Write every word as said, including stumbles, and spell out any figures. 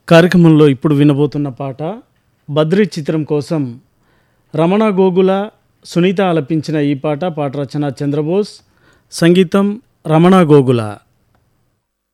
కార్యక్రమంలో ఇప్పుడు వినబోతున్న పాట బద్రి చిత్రం కోసం రమణ గోగుల సునీత ఆలపించిన ఈ పాట. పాట రచన చంద్రబోస్, సంగీతం రమణ గోగుల.